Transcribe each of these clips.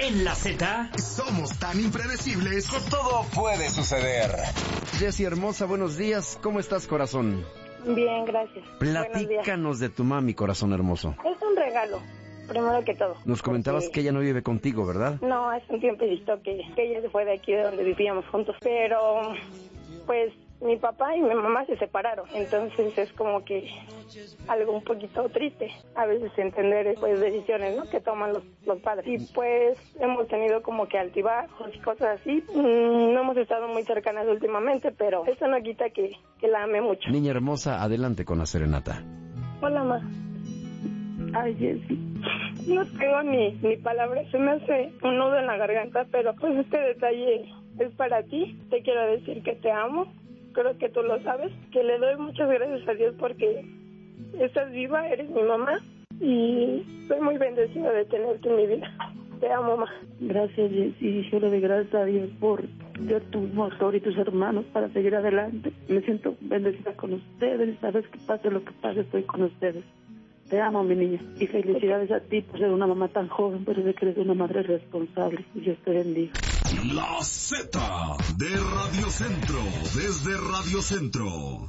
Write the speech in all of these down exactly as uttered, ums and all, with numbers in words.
En la Z somos tan impredecibles que todo puede suceder. Jessy hermosa, buenos días. ¿Cómo estás, corazón? Bien, gracias. Platícanos de tu mami, corazón hermoso. Es un regalo, primero que todo. Nos comentabas porque... que ella no vive contigo, ¿verdad? No, hace un tiempecito que, que ella se fue de aquí, de donde vivíamos juntos. Pero, pues, mi papá y mi mamá se separaron. Entonces es como que algo un poquito triste. A veces entender, pues, decisiones, ¿no?, que toman los, los padres. Y, pues, hemos tenido como que altibajos y cosas así. Mm, no hemos estado muy cercanas últimamente, pero eso no quita que, que la ame mucho. Niña hermosa, adelante con la serenata. Hola, ma. Ay, Jessy, no tengo ni, ni palabras, se me hace un nudo en la garganta, pero pues este detalle es para ti. Te quiero decir que te amo, creo que tú lo sabes, que le doy muchas gracias a Dios porque estás viva, eres mi mamá y estoy muy bendecida de tenerte en mi vida. Te amo, ma. Gracias, Jessy, yo le doy gracias a Dios por ser tu motor y tus hermanos para seguir adelante. Me siento bendecida con ustedes y sabes que pase lo que pase, estoy con ustedes. Te amo, mi niña, y felicidades a ti por ser una mamá tan joven, pero de que eres una madre responsable, y Dios te bendiga. La Z de Radio Centro, desde Radio Centro.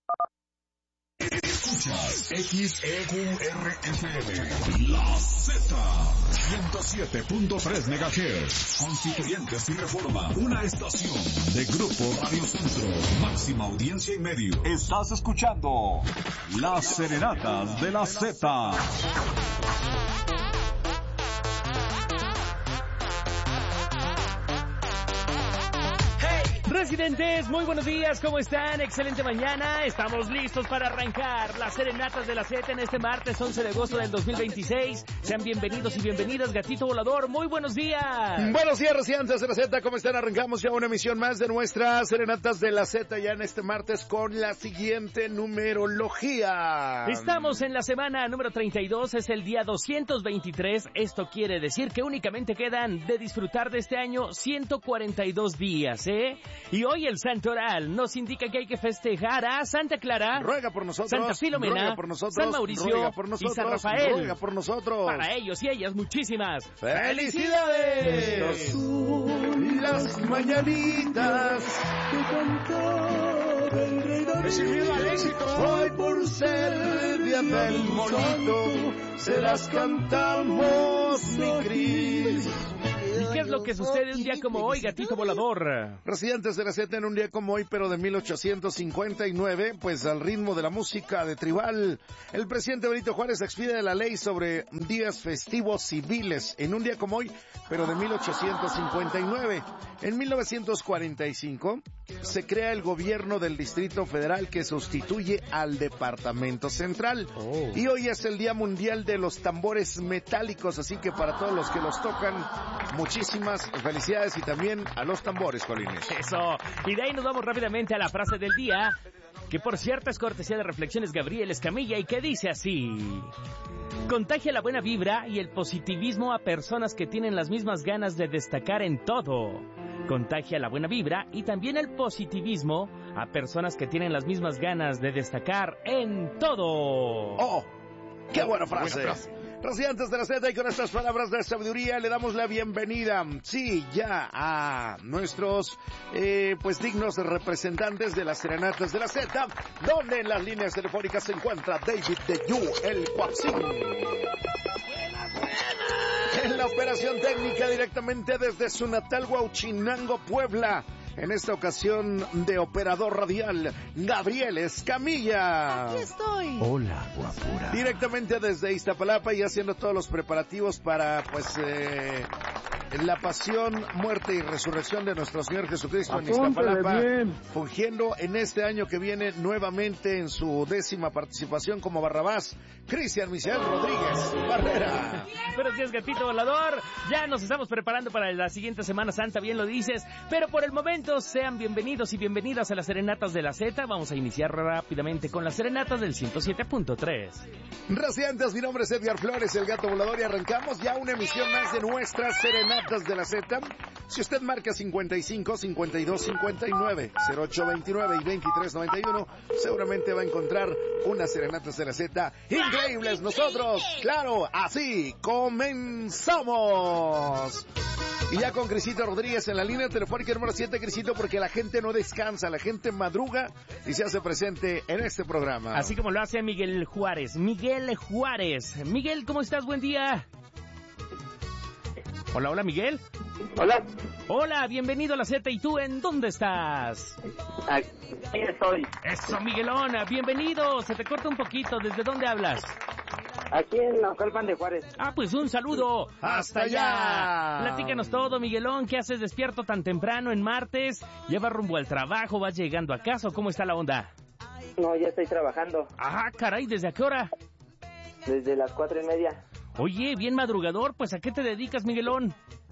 Escuchas X E Q R F M, La Z, ciento siete punto tres megahertz, Constituyentes y Reforma, una estación de Grupo Radio Centro, máxima audiencia y medio. Estás escuchando Las Serenatas de la Z. Residentes, muy buenos días, ¿cómo están? Excelente mañana, estamos listos para arrancar las serenatas de la Z en este martes once de agosto del dos mil veintiséis. Sean bienvenidos y bienvenidas, Gatito Volador, muy buenos días. Buenos días, residentes de la Z, ¿cómo están? Arrancamos ya una emisión más de nuestras serenatas de la Z ya en este martes con la siguiente numerología. Estamos en la semana número treinta y dos, es el día doscientos veintitrés, esto quiere decir que únicamente quedan de disfrutar de este año ciento cuarenta y dos días, ¿eh? Y hoy el santo oral nos indica que hay que festejar a Santa Clara, ruega por nosotros, Santa Filomena, ruega por nosotros, San Mauricio ruega por nosotros, y San Rafael. Ruega por nosotros. Para ellos y ellas muchísimas ¡felicidades! ¡Felicidades! Las mañanitas que cantaba el rey David. Recibido al éxito. Hoy por ser día del monito, se las cantamos, mi Cris. ¿Y qué es lo que sucede un día como hoy, Gatito Volador? Residentes de la Z en un día como hoy, pero de mil ochocientos cincuenta y nueve, pues al ritmo de la música de tribal, el presidente Benito Juárez expide la ley sobre días festivos civiles en un día como hoy, pero de mil ochocientos cincuenta y nueve. En mil novecientos cuarenta y cinco se crea el gobierno del Distrito Federal que sustituye al Departamento Central. Oh. Y hoy es el Día Mundial de los Tambores Metálicos, así que para todos los que los tocan, muchísimas felicidades y también a los tambores, Colines. Eso. Y de ahí nos vamos rápidamente a la frase del día, que por cierto es cortesía de Reflexiones Gabriel Escamilla y que dice así: contagia la buena vibra y el positivismo a personas que tienen las mismas ganas de destacar en todo. Contagia la buena vibra y también el positivismo a personas que tienen las mismas ganas de destacar en todo. ¡Oh! ¡Qué buena frase! Buena frase. Residentes de la Z, y con estas palabras de sabiduría le damos la bienvenida, sí, ya a nuestros, eh, pues dignos representantes de las serenatas de la Z, donde en las líneas telefónicas se encuentra David de Yu, el Cuaxín. En la operación técnica directamente desde su natal Huauchinango, Puebla. En esta ocasión de operador radial, Gabriel Escamilla. Aquí estoy. Hola, guapura. Directamente desde Iztapalapa y haciendo todos los preparativos para, pues, eh, la pasión, muerte y resurrección de nuestro Señor Jesucristo en Iztapalapa. Fungiendo en este año que viene nuevamente en su décima participación como Barrabás, Cristian Misael Rodríguez Barrera. Buenos días, Gatito Volador. Ya nos estamos preparando para la siguiente Semana Santa, bien lo dices, pero por el momento sean bienvenidos y bienvenidas a las serenatas de la Z. Vamos a iniciar rápidamente con las serenatas del ciento siete punto tres. Residentes, mi nombre es Edgar Flores, el Gato Volador, y arrancamos ya una emisión más de nuestras serenatas de la Z. Si usted marca cincuenta y cinco, cincuenta y dos, cincuenta y nueve, cero ocho veintinueve y veintitrés noventa y uno, seguramente va a encontrar unas serenatas de la Z increíbles. Nosotros, claro, así comenzamos. Y ya con Crisito Rodríguez en la línea telefónica número siete, Crisito, porque la gente no descansa, la gente madruga y se hace presente en este programa. Así como lo hace Miguel Juárez. Miguel Juárez. Miguel, ¿cómo estás? Buen día. Hola, hola, Miguel. Hola. Hola, bienvenido a la Z. ¿Y tú en dónde estás? Aquí estoy. Eso, Miguelón, bienvenido. Se te corta un poquito. ¿Desde dónde hablas? Aquí en Naucalpan de Juárez. Ah, pues un saludo. ¡Hasta allá! Platícanos todo, Miguelón. ¿Qué haces despierto tan temprano en martes? ¿Llevas rumbo al trabajo? ¿Vas llegando a casa o cómo está la onda? No, ya estoy trabajando. Ah, caray, ¿desde a qué hora? Desde las cuatro y media. Oye, bien madrugador. Pues, ¿a qué te dedicas, Miguelón?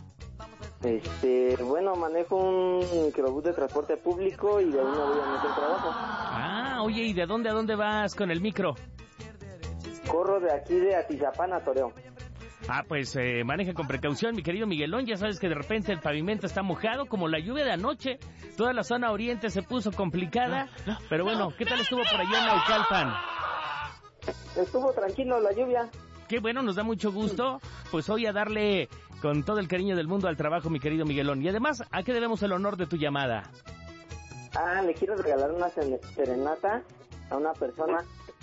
Este, bueno, manejo un microbús de transporte público y de ahí me voy a meter trabajo. Ah, oye, ¿y de dónde a dónde vas con el micro? Corro de aquí de Atizapán a Torreón. Ah, pues eh, maneja con precaución, mi querido Miguelón. Ya sabes que de repente el pavimento está mojado, como la lluvia de anoche. Toda la zona oriente se puso complicada. Pero bueno, ¿qué tal estuvo por allá en Naucalpan? Estuvo tranquilo la lluvia. Qué bueno, nos da mucho gusto. Pues hoy a darle con todo el cariño del mundo al trabajo, mi querido Miguelón. Y además, ¿a qué debemos el honor de tu llamada? Ah, le quiero regalar una serenata a una persona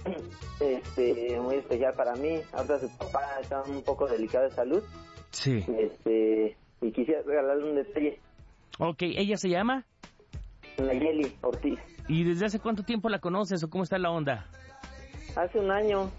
este muy especial para mí. Ahora su papá está un poco delicado de salud. Sí. Este, y quisiera regalarle un detalle. Ok, ¿ella se llama? Nayeli Ortiz. ¿Y desde hace cuánto tiempo la conoces o cómo está la onda? Hace un año.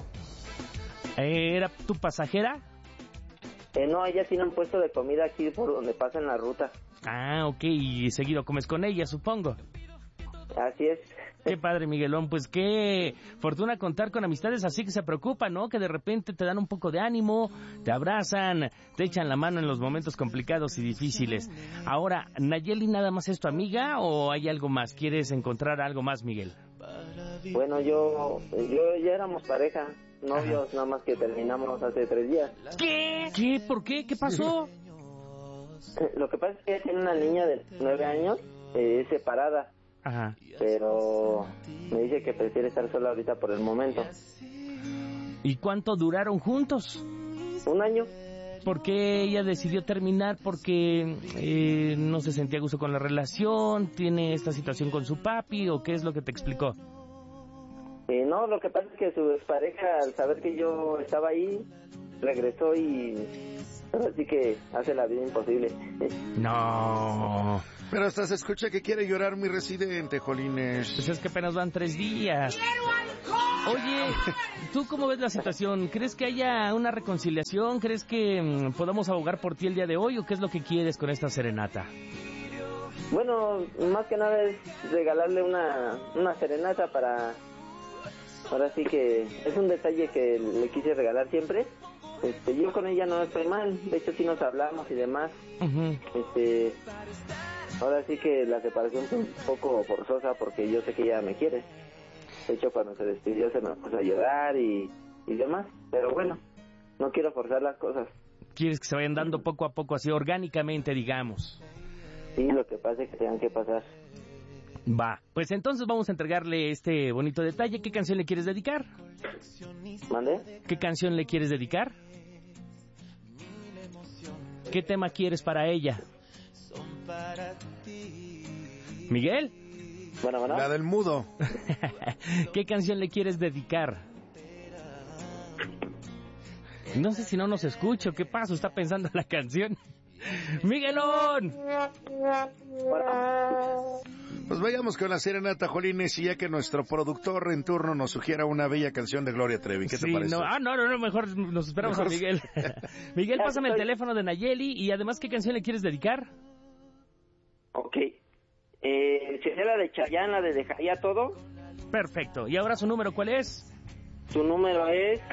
Eh, ¿Era tu pasajera? Eh, no, ella tiene un puesto de comida aquí por donde pasa en la ruta. Ah, ok, y seguido comes con ella, supongo. Así es. Qué padre, Miguelón, pues qué fortuna contar con amistades así que se preocupan, ¿no? Que de repente te dan un poco de ánimo, te abrazan, te echan la mano en los momentos complicados y difíciles. Ahora, ¿Nayeli nada más es tu amiga o hay algo más? ¿Quieres encontrar algo más, Miguel? Bueno, yo, yo ya éramos pareja, novios, Ajá. Nada más que terminamos hace tres días. ¿Qué? ¿Qué? ¿Por qué? ¿Qué pasó? Lo que pasa es que ella tiene una niña de nueve años, eh, es separada. Ajá. Pero me dice que prefiere estar sola ahorita por el momento. ¿Y cuánto duraron juntos? Un año. ¿Por qué ella decidió terminar? ¿Porque eh, no se sentía a gusto con la relación? ¿Tiene esta situación con su papi? ¿O qué es lo que te explicó? Eh, no, lo que pasa es que su expareja, al saber que yo estaba ahí, regresó y así que hace la vida imposible. No. Pero hasta se escucha que quiere llorar mi residente, Jolines. Pues es que apenas van tres días. Oye, ¿tú cómo ves la situación? ¿Crees que haya una reconciliación? ¿Crees que mmm, podamos abogar por ti el día de hoy? ¿O qué es lo que quieres con esta serenata? Bueno, más que nada es regalarle una, una serenata para... Ahora sí que es un detalle que le quise regalar siempre. Este, yo con ella no estoy mal, de hecho sí nos hablamos y demás. Uh-huh. Este... Ahora sí que la separación fue un poco forzosa porque yo sé que ella me quiere. De hecho, cuando se despidió se me puso a llorar y, y demás. Pero bueno, no quiero forzar las cosas. ¿Quieres que se vayan dando poco a poco, así orgánicamente, digamos? Sí, lo que pasa es que tengan que pasar. Va, pues entonces vamos a entregarle este bonito detalle. ¿Qué canción le quieres dedicar? ¿Mande? ¿Qué canción le quieres dedicar? ¿Qué tema quieres para ella? ¿Miguel? Bueno, bueno. La del mudo. ¿Qué canción le quieres dedicar? No sé si no nos escucho. ¿Qué pasa? ¿Está pensando en la canción? ¡Miguelón! Pues vayamos con la serenata, Jolines, y ya que nuestro productor en turno nos sugiera una bella canción de Gloria Trevi. ¿Qué te sí, parece? No, ah, no, no, no, mejor nos esperamos mejor... a Miguel. Miguel, pásame el teléfono de Nayeli y además, ¿qué canción le quieres dedicar? Ok. Eh, ¿sería la de Chayanne, la de Dejaría Todo? Perfecto. ¿Y ahora su número cuál es? Su número es...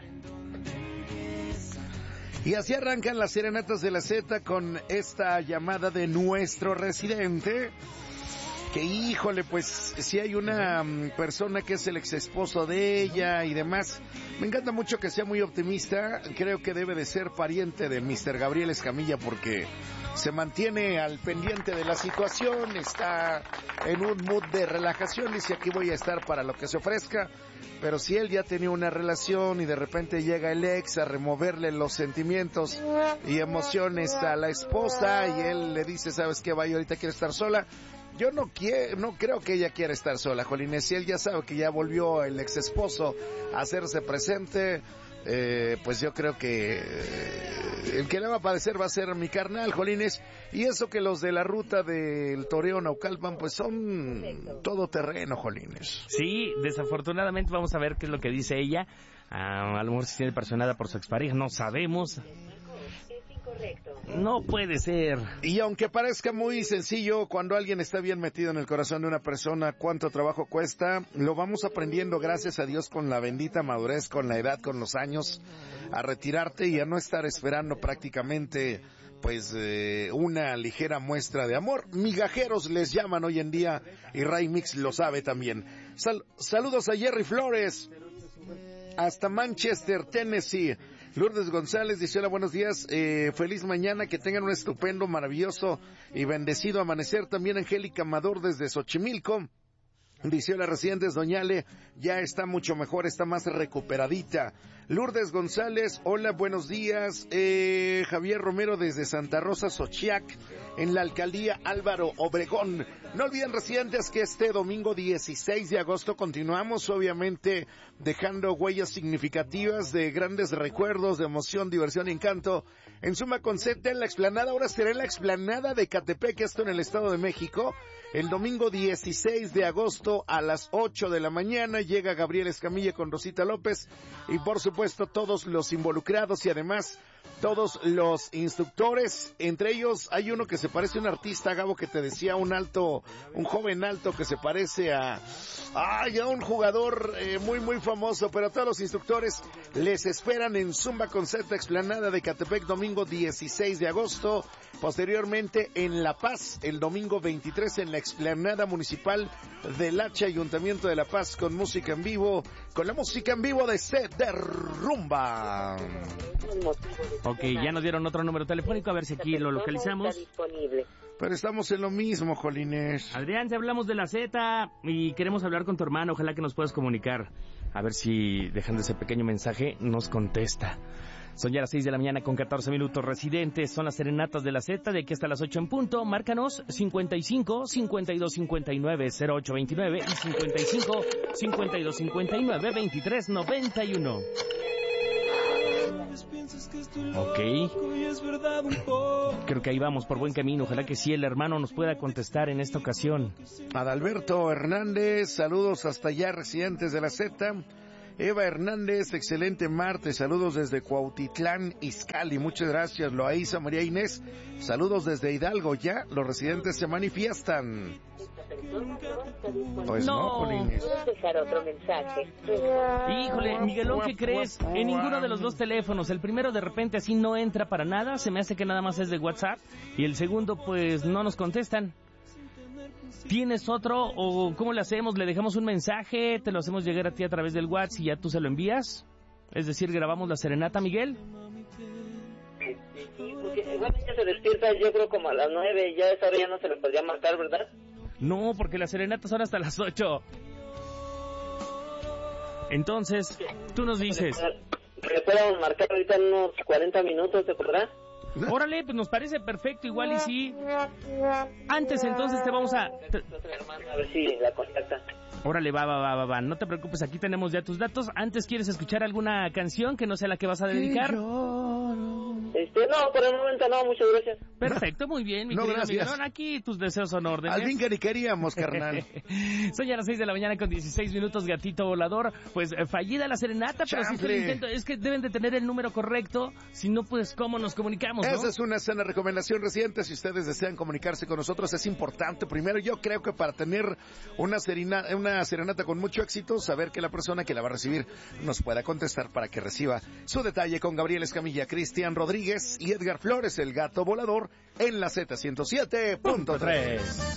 Y así arrancan las serenatas de la Z con esta llamada de nuestro residente. que híjole, pues si hay una um, persona que es el ex esposo de ella y demás. Me encanta mucho que sea muy optimista. Creo que debe de ser pariente de mister Gabriel Escamilla porque se mantiene al pendiente de la situación, está en un mood de relajación, dice aquí voy a estar para lo que se ofrezca. Pero si él ya tenía una relación y de repente llega el ex a removerle los sentimientos y emociones a la esposa y él le dice, ¿sabes qué? Vaya, ahorita quiere estar sola. Yo no quiero, no creo que ella quiera estar sola, Jolines. Si él ya sabe que ya volvió el ex esposo a hacerse presente, eh, pues yo creo que eh, el que le va a padecer va a ser mi carnal, Jolines. Y eso que los de la ruta del Toreo Naucalpan, pues son todo terreno, Jolines. Sí, desafortunadamente vamos a ver qué es lo que dice ella. Ah, a lo mejor se siente personada por su expareja, no sabemos. No puede ser. Y aunque parezca muy sencillo, cuando alguien está bien metido en el corazón de una persona, cuánto trabajo cuesta, lo vamos aprendiendo, gracias a Dios, con la bendita madurez, con la edad, con los años, a retirarte y a no estar esperando prácticamente, pues, eh, una ligera muestra de amor. Migajeros les llaman hoy en día, y Ray Mix lo sabe también. Sal- saludos a Jerry Flores, hasta Manchester, Tennessee. Lourdes González dice, hola, buenos días, eh, feliz mañana, que tengan un estupendo, maravilloso y bendecido amanecer. También Angélica Amador desde Xochimilco. Dice, hola, residentes, doña Ale, ya está mucho mejor, está más recuperadita. Lourdes González, hola, buenos días. Eh, Javier Romero desde Santa Rosa, Xochiac, en la alcaldía Álvaro Obregón. No olviden, residentes, que este domingo dieciséis de agosto continuamos, obviamente, dejando huellas significativas de grandes recuerdos, de emoción, diversión y encanto. En suma concepto, en la explanada, ahora será en la explanada de Catepec, esto en el Estado de México. El domingo dieciséis de agosto a las ocho de la mañana llega Gabriel Escamilla con Rosita López y por supuesto todos los involucrados y además todos los instructores. Entre ellos hay uno que se parece a un artista, Gabo, que te decía, un alto, un joven alto que se parece a, ay, a un jugador eh, muy muy famoso. Pero todos los instructores les esperan en Zumba Concepto Explanada de Catepec, domingo dieciséis de agosto. Posteriormente en La Paz, el domingo veintitrés en la Explanada Municipal del H Ayuntamiento de La Paz, con música en vivo, con la música en vivo de C de Rumba. Ok, ya nos dieron otro número telefónico, a ver si aquí lo localizamos. Pero estamos en lo mismo, Jolines. Adrián, te hablamos de la Z y queremos hablar con tu hermano, ojalá que nos puedas comunicar. A ver si, dejando ese pequeño mensaje, nos contesta. Son ya las seis de la mañana con catorce minutos, residentes. Son las serenatas de la Z, de aquí hasta las ocho en punto. Márcanos cincuenta y cinco, cincuenta y dos, cincuenta y nueve, cero ocho veintinueve y cincuenta y cinco, cincuenta y dos, cincuenta y nueve, veintitrés noventa y uno. Ok. Creo que ahí vamos por buen camino. Ojalá que sí el hermano nos pueda contestar en esta ocasión. Adalberto Hernández, saludos hasta allá, residentes de la Z. Eva Hernández, excelente martes, saludos desde Cuautitlán, Izcalli, muchas gracias. Loaiza María Inés, saludos desde Hidalgo, ya los residentes se manifiestan. Pues no, no Inés. ¿Puedes dejar otro mensaje? Híjole, Miguelón, ¿qué crees? En ninguno de los dos teléfonos. El primero de repente así no entra para nada, se me hace que nada más es de WhatsApp. Y el segundo, pues no nos contestan. ¿Tienes otro o cómo le hacemos? ¿Le dejamos un mensaje? ¿Te lo hacemos llegar a ti a través del WhatsApp y ya tú se lo envías? Es decir, ¿grabamos la serenata, Miguel? Sí, sí, porque igual ella se despierta, yo creo como a las nueve, ya a esa hora ya no se le podría marcar, ¿verdad? No, porque las serenatas son hasta las ocho. Entonces, tú nos dices... ¿Le puedo marcar ahorita en unos cuarenta minutos, te podrá? Órale, pues nos parece perfecto, igual y sí. Antes entonces te vamos a... A ver si la contacta. Órale, va, va, va, va, va. No te preocupes, aquí tenemos ya tus datos. Antes, ¿quieres escuchar alguna canción que no sea la que vas a dedicar? Este, no, por el momento no, muchas gracias. Perfecto, muy bien, mi no, querido gracias. Miguelón. Aquí tus deseos son órdenes. Al fin que ni queríamos, carnal. Son ya las seis de la mañana con dieciséis minutos, gatito volador. Pues eh, fallida la serenata, pero sí se lo intento. Es que deben de tener el número correcto. Si no, pues, ¿cómo nos comunicamos, no? Esa es una sana recomendación, reciente. Si ustedes desean comunicarse con nosotros, es importante. Primero, yo creo que para tener una, serena, una serenata con mucho éxito, saber que la persona que la va a recibir nos pueda contestar para que reciba su detalle con Gabriel Escamilla, Cristian Rodríguez y Edgar Flores, el gato volador, en la Z ciento siete punto tres.